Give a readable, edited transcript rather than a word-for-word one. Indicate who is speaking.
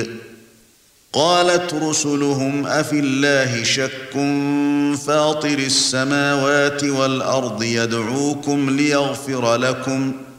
Speaker 1: قريب. قالت رسلهم أفي الله شك فاطر السماوات والأرض يدعوكم